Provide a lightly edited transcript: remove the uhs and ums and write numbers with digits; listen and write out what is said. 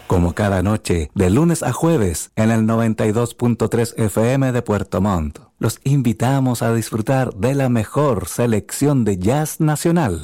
Como cada noche, de lunes a jueves, en el 92.3 FM de Puerto Montt, los invitamos a disfrutar de la mejor selección de jazz nacional.